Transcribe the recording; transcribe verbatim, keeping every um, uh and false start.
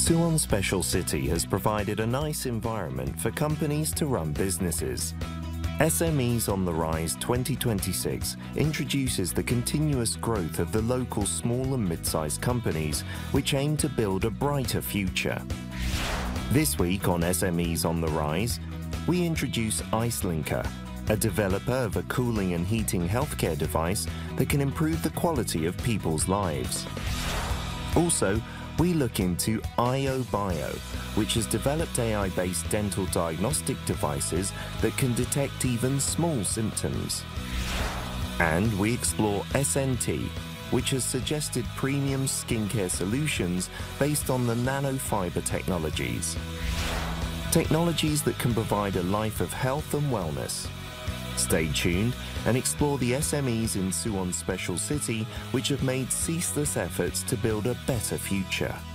Suwon Special City has provided a nice environment for companies to run businesses. S M Es on the Rise twenty twenty-six introduces the continuous growth of the local small and mid-sized companies which aim to build a brighter future. This week on S M Es on the Rise, we introduce IceLinker, a developer of a cooling and heating healthcare device that can improve the quality of people's lives. Also, we look into IOBio, which has developed A I-based dental diagnostic devices that can detect even small symptoms. And we explore S N T, which has suggested premium skincare solutions based on the nanofiber technologies. Technologies that can provide a life of health and wellness. Stay tuned and explore the S M Es in Suwon Special City which have made ceaseless efforts to build a better future.